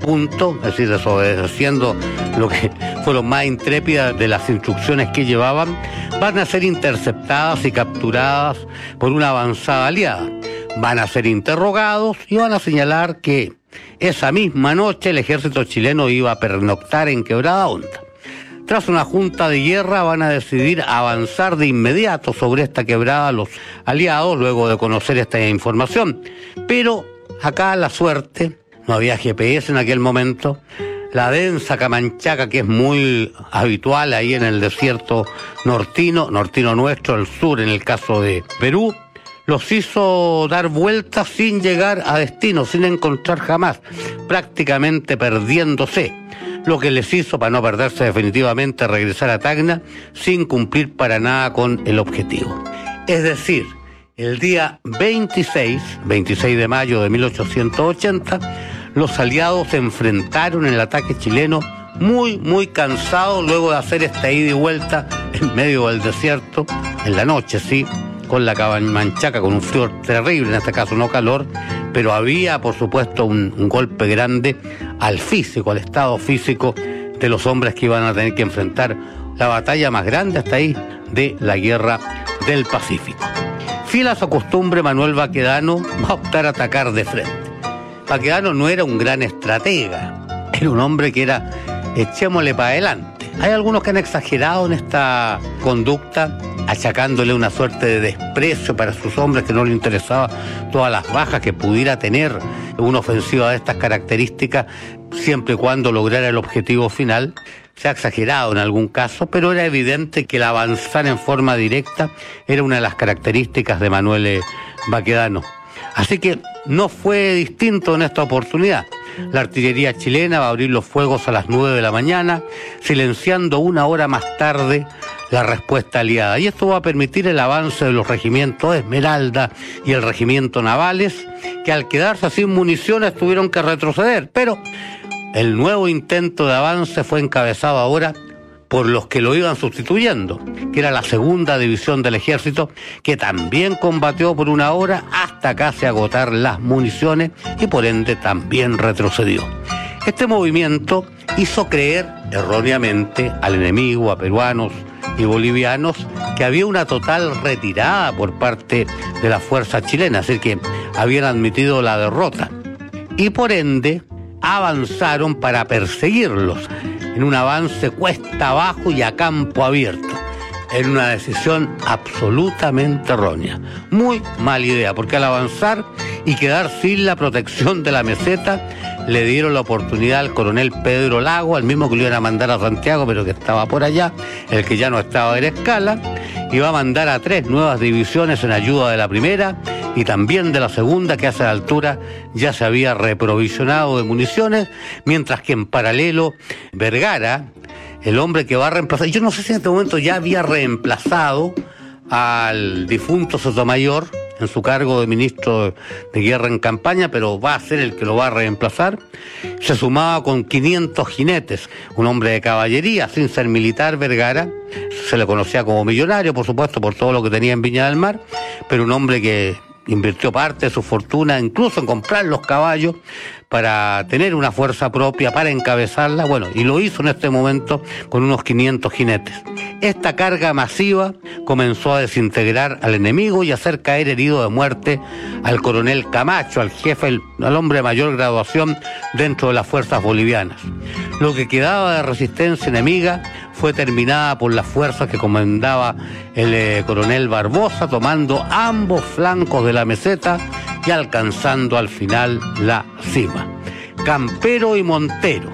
punto, es decir, desobedeciendo lo que fueron más intrépidas de las instrucciones que llevaban, van a ser interceptadas y capturadas por una avanzada aliada. Van a ser interrogados y van a señalar que esa misma noche el ejército chileno iba a pernoctar en Quebrada Honda. Tras una junta de guerra van a decidir avanzar de inmediato sobre esta quebrada los aliados luego de conocer esta información. Pero acá la suerte, no había GPS en aquel momento, la densa camanchaca que es muy habitual ahí en el desierto nortino nuestro, el sur en el caso de Perú, los hizo dar vueltas sin llegar a destino, sin encontrar jamás, prácticamente perdiéndose, lo que les hizo, para no perderse definitivamente, regresar a Tacna sin cumplir para nada con el objetivo. Es decir, el día 26 de mayo de 1880, los aliados se enfrentaron en el ataque chileno muy cansados luego de hacer esta ida y vuelta en medio del desierto, en la noche, sí, con la camanchaca, con un frío terrible, en este caso no calor, pero había, por supuesto, un golpe grande al físico, al estado físico de los hombres que iban a tener que enfrentar la batalla más grande hasta ahí de la Guerra del Pacífico. Fiel a su costumbre, Manuel Baquedano va a optar a atacar de frente. Baquedano no era un gran estratega, era un hombre que era echémosle para adelante. Hay algunos que han exagerado en esta conducta, achacándole una suerte de desprecio para sus hombres, que no le interesaba todas las bajas que pudiera tener una ofensiva de estas características, siempre y cuando lograra el objetivo final. Se ha exagerado en algún caso, pero era evidente que el avanzar en forma directa era una de las características de Manuel Baquedano. Así que no fue distinto en esta oportunidad. La artillería chilena va a abrir los fuegos a las 9 de la mañana, silenciando una hora más tarde la respuesta aliada. Y esto va a permitir el avance de los regimientos Esmeralda y el regimiento Navales, que al quedarse sin municiones tuvieron que retroceder. Pero el nuevo intento de avance fue encabezado ahora por los que lo iban sustituyendo, que era la segunda división del ejército, que también combatió por una hora hasta casi agotar las municiones y por ende también retrocedió. Este movimiento hizo creer erróneamente al enemigo, a peruanos y bolivianos, que había una total retirada por parte de la fuerza chilena, es decir, que habían admitido la derrota y por ende avanzaron para perseguirlos en un avance cuesta abajo y a campo abierto. Era una decisión absolutamente errónea, muy mala idea, porque al avanzar y quedar sin la protección de la meseta, le dieron la oportunidad al coronel Pedro Lago, al mismo que lo iban a mandar a Santiago, pero que estaba por allá, el que ya no estaba en Escala, y va a mandar a 3 nuevas divisiones en ayuda de la primera y también de la segunda, que a esa altura ya se había reprovisionado de municiones, mientras que en paralelo Vergara, el hombre que va a reemplazar, yo no sé si en este momento ya había reemplazado al difunto Sotomayor en su cargo de ministro de Guerra en campaña, pero va a ser el que lo va a reemplazar, se sumaba con 500 jinetes, un hombre de caballería, sin ser militar. Vergara se le conocía como millonario, por supuesto, por todo lo que tenía en Viña del Mar, pero un hombre que invirtió parte de su fortuna incluso en comprar los caballos para tener una fuerza propia, para encabezarla, bueno, y lo hizo en este momento con unos 500 jinetes. Esta carga masiva comenzó a desintegrar al enemigo y a hacer caer herido de muerte al coronel Camacho, al jefe, al hombre de mayor graduación dentro de las fuerzas bolivianas. Lo que quedaba de resistencia enemiga fue terminada por las fuerzas que comandaba el coronel Barbosa, tomando ambos flancos de la meseta y alcanzando al final la cima. Campero y Montero,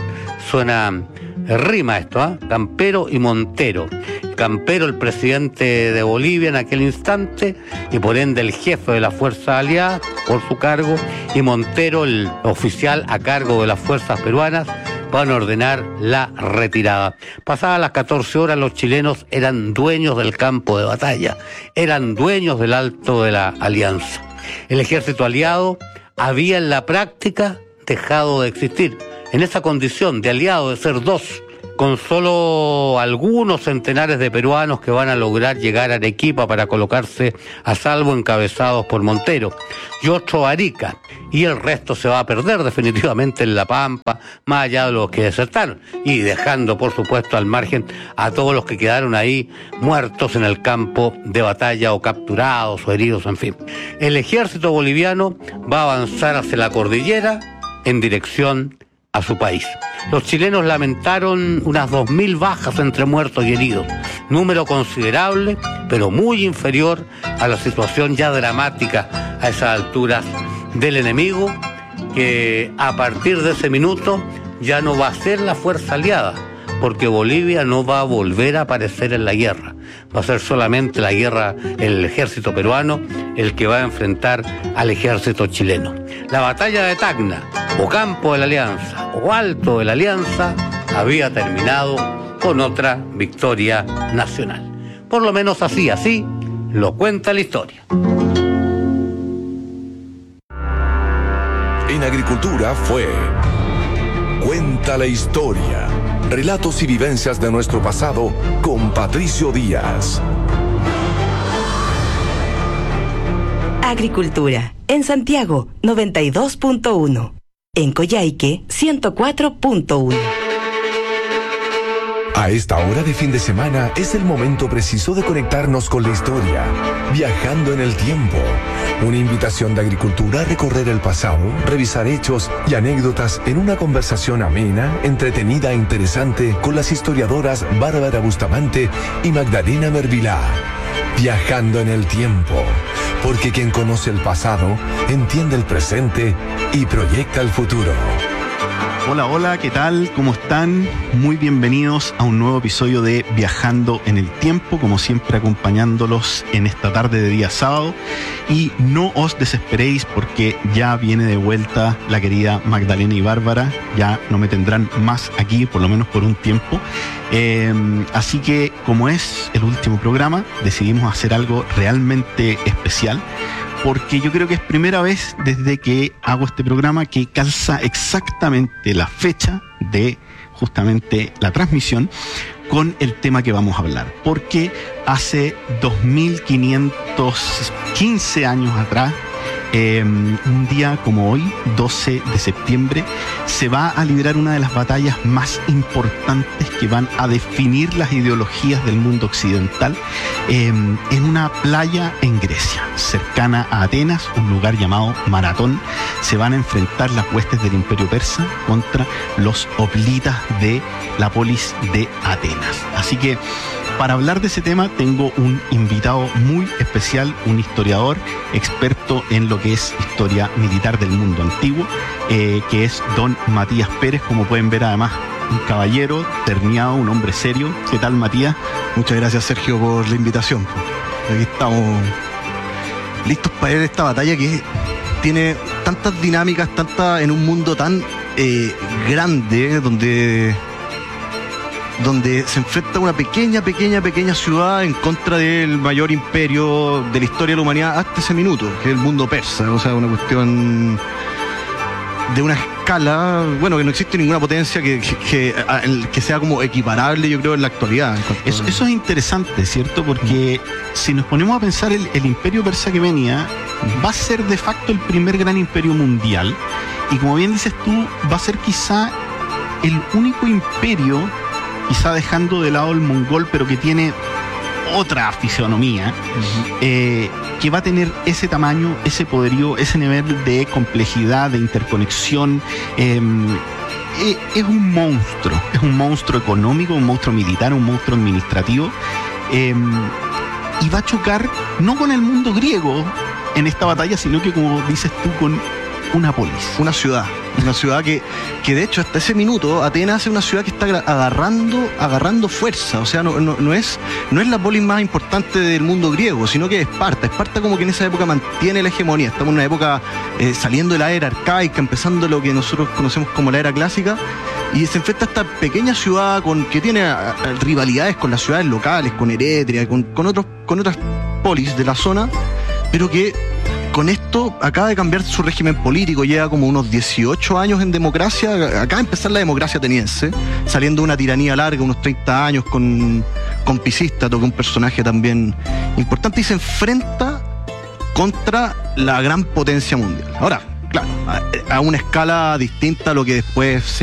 suena, rima esto, Campero y Montero. Campero, el presidente de Bolivia en aquel instante, y por ende el jefe de la fuerza aliada por su cargo, y Montero, el oficial a cargo de las fuerzas peruanas, van a ordenar la retirada. Pasadas las 14 horas, los chilenos eran dueños del campo de batalla, eran dueños del Alto de la Alianza. El ejército aliado había en la práctica dejado de existir. En esa condición de aliado, de ser 2 con solo algunos centenares de peruanos que van a lograr llegar a Arequipa para colocarse a salvo, encabezados por Montero, y otro a Arica, y el resto se va a perder definitivamente en La Pampa, más allá de los que desertaron, y dejando por supuesto al margen a todos los que quedaron ahí muertos en el campo de batalla, o capturados o heridos, en fin. El ejército boliviano va a avanzar hacia la cordillera en dirección a su país. Los chilenos lamentaron unas 2.000 bajas entre muertos y heridos, número considerable, pero muy inferior a la situación ya dramática a esas alturas del enemigo, que a partir de ese minuto ya no va a ser la fuerza aliada, porque Bolivia no va a volver a aparecer en la guerra. Va a ser solamente la guerra, el ejército peruano, el que va a enfrentar al ejército chileno. La batalla de Tacna, o Campo de la Alianza, o Alto de la Alianza, había terminado con otra victoria nacional. Por lo menos así lo cuenta la historia. En Agricultura fue Cuenta la Historia. Relatos y vivencias de nuestro pasado con Patricio Díaz. Agricultura. En Santiago, 92.1. En Coyhaique, 104.1. A esta hora de fin de semana es el momento preciso de conectarnos con la historia, viajando en el tiempo. Una invitación de Agricultura a recorrer el pasado, revisar hechos y anécdotas en una conversación amena, entretenida e interesante con las historiadoras Bárbara Bustamante y Magdalena Mervilá. Viajando en el tiempo, porque quien conoce el pasado entiende el presente y proyecta el futuro. Hola, hola, ¿qué tal? ¿Cómo están? Muy bienvenidos a un nuevo episodio de Viajando en el Tiempo, como siempre acompañándolos en esta tarde de día sábado. Y no os desesperéis porque ya viene de vuelta la querida Magdalena y Bárbara, ya no me tendrán más aquí, por lo menos por un tiempo. Así que, como es el último programa, decidimos hacer algo realmente especial, porque yo creo que es primera vez desde que hago este programa que calza exactamente la fecha de justamente la transmisión con el tema que vamos a hablar. Porque hace 2515 años atrás, un día como hoy, 12 de septiembre, se va a librar una de las batallas más importantes que van a definir las ideologías del mundo occidental, en una playa en Grecia, cercana a Atenas, un lugar llamado Maratón. Se van a enfrentar las huestes del Imperio Persa contra los hoplitas de la polis de Atenas. Así que, para hablar de ese tema tengo un invitado muy especial, un historiador experto en lo que es historia militar del mundo antiguo, que es don Matías Pérez. Como pueden ver, además, un caballero terniado, un hombre serio. ¿Qué tal, Matías? Muchas gracias, Sergio, por la invitación. Aquí estamos listos para ver esta batalla que tiene tantas dinámicas, en un mundo tan grande, donde se enfrenta una pequeña ciudad en contra del mayor imperio de la historia de la humanidad hasta ese minuto, que es el mundo persa. O sea, una cuestión de una escala, bueno, que no existe ninguna potencia que sea como equiparable, yo creo, en la actualidad. Eso es interesante, ¿cierto? Porque si nos ponemos a pensar, el imperio persa que venía va a ser de facto el primer gran imperio mundial, y como bien dices tú, va a ser quizá el único imperio, quizá dejando de lado el mongol, pero que tiene otra fisionomía, que va a tener ese tamaño, ese poderío, ese nivel de complejidad, de interconexión. Es un monstruo económico, un monstruo militar, un monstruo administrativo, y va a chocar no con el mundo griego en esta batalla, sino que, como dices tú, con una polis. Una ciudad que de hecho hasta ese minuto Atenas es una ciudad que está agarrando fuerza. O sea, no es la polis más importante del mundo griego, sino que es Esparta. Esparta como que en esa época mantiene la hegemonía. Estamos en una época saliendo de la era arcaica, empezando lo que nosotros conocemos como la era clásica, y se enfrenta a esta pequeña ciudad que tiene rivalidades con las ciudades locales, con Eretria, con otras polis de la zona, pero que con esto acaba de cambiar su régimen político, lleva como unos 18 años en democracia, acaba de empezar la democracia ateniense, saliendo de una tiranía larga, unos 30 años con Pisístrato, que es un personaje también importante, y se enfrenta contra la gran potencia mundial. Ahora, claro, a una escala distinta a lo que después